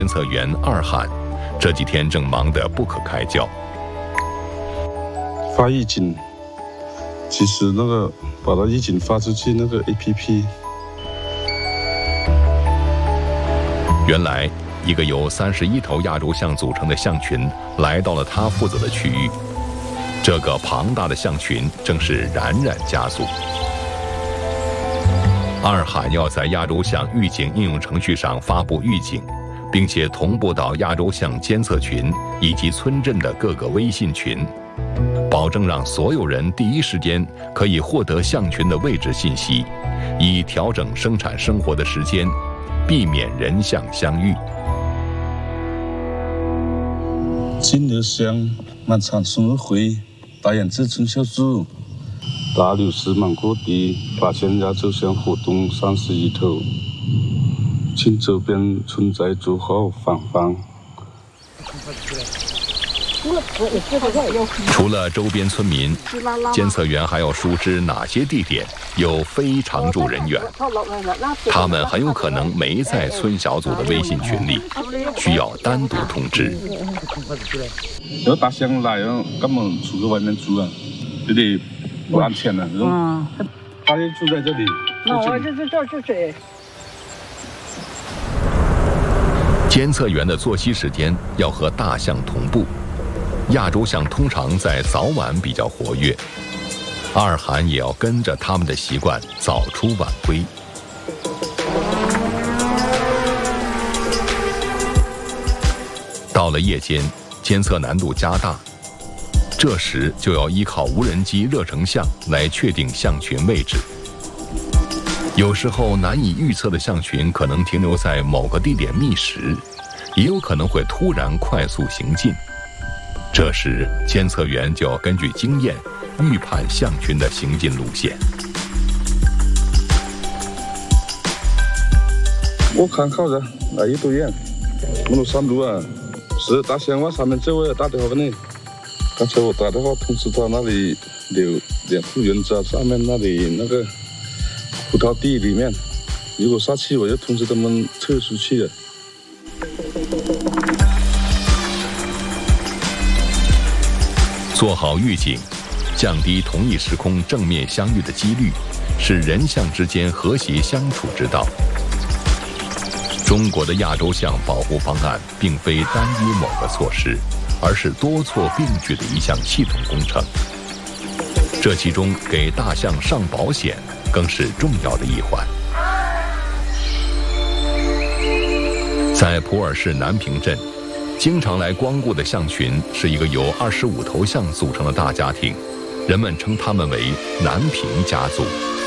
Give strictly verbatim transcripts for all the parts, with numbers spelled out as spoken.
监测员二喊，这几天正忙得不可开交。 发预警，其实那个把它预警发出去，那个 A P P。 原来，一个由三十一头亚洲象组成的象群来到了他负责的区域。这个庞大的象群正是冉冉加速。二喊要在亚洲象预警应用程序上发布预警，并且同步到亚洲象监测群以及村镇的各个微信群，保证让所有人第一时间可以获得象群的位置信息，以调整生产生活的时间，避免人象相遇。 金鹅乡满场送日回，大眼子春小猪，大柳石满谷地，发现亚洲象活动三十一头，请周边村寨做好防范。 除了周边村民，监测员还要熟知哪些地点有非常驻人员，他们很有可能没在村小组的微信群里，需要单独通知。 有大象来了，根本出去外面住啊，有点不安全了。嗯，他就住在这里。 那我就在这儿住这。 监测员的作息时间要和大象同步。亚洲象通常在早晚比较活跃，二喊也要跟着他们的习惯早出晚归。到了夜间，监测难度加大，这时就要依靠无人机热成像来确定象群位置。有时候难以预测的象群可能停留在某个地点觅食，也有可能会突然快速行进。这时，监测员就要根据经验预判象群的行进路线。 我看好了，那有多远？我们山路啊，是大象往上面走，我要打电话给你。刚才我打电话通知他那里有两户人家上面那里那个葡萄地里面，如果下去我就通知他们撤出去了。 做好预警，降低同一时空正面相遇的几率，是人象之间和谐相处之道。中国的亚洲象保护方案并非单一某个措施，而是多措并举的一项系统工程。这其中给大象上保险更是重要的一环。在普洱市南平镇，经常来光顾的象群是一个由二十五头象组成的大家庭，人们称他们为南平家族。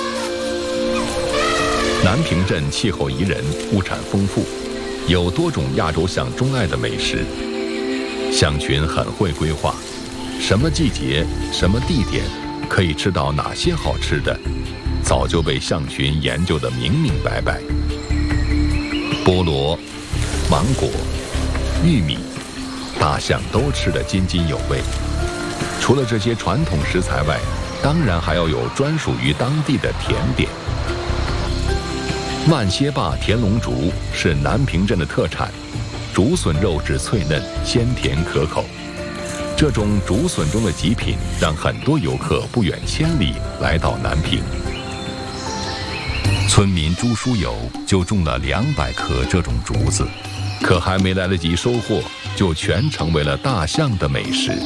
南平镇气候宜人，物产丰富，有多种亚洲象钟爱的美食。象群很会规划，什么季节、什么地点可以吃到哪些好吃的，早就被象群研究得明明白白。菠萝、芒果、玉米，大象都吃得津津有味。除了这些传统食材外，当然还要有专属于当地的甜点。万歇坝田龙竹是南平镇的特产，竹笋肉质脆嫩，鲜甜可口。这种竹笋中的极品，让很多游客不远千里来到南平。村民朱书友就种了两百棵这种竹子，可还没来得及收获，就全成为了大象的美食。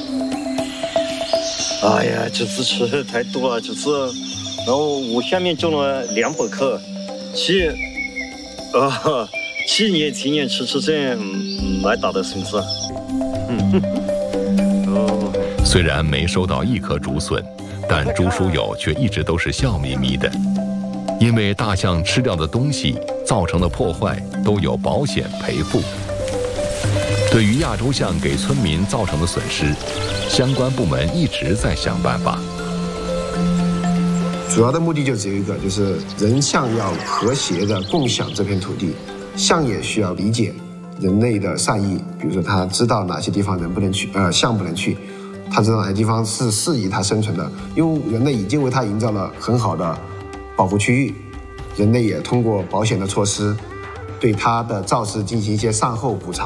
哎呀，这次吃的太多了，这次，然后我下面种了两百棵，去，啊，去年今年吃吃这来打的孙子。嗯， 哦，虽然没收到一颗竹笋，但朱书友却一直都是笑眯眯的。因为大象吃掉的东西造成的破坏都有保险赔付。对于亚洲象给村民造成的损失，相关部门一直在想办法。 主要的目的就只有一个，就是人象要和谐的共享这片土地，象也需要理解人类的善意，比如说他知道哪些地方人不能去，呃，象不能去，他知道哪些地方是适宜他生存的，因为人类已经为他营造了很好的保护区域，人类也通过保险的措施对它的肇事进行一些善后补偿。